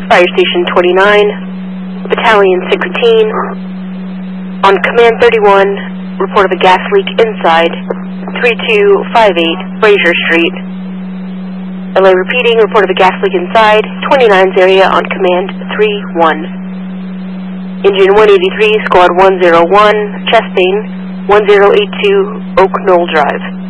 Fire Station 29, Battalion 16. On Command 31, report of a gas leak inside 3258 Fraser Street. LA repeating, report of a gas leak inside 29's area on Command 31. Engine 183, Squad 101, chesting 1082 Oak Knoll Drive.